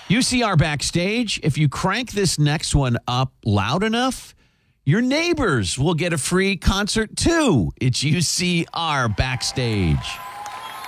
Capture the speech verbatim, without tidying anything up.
U C R Backstage, if you crank this next one up loud enough, your neighbors will get a free concert too. It's U C R Backstage.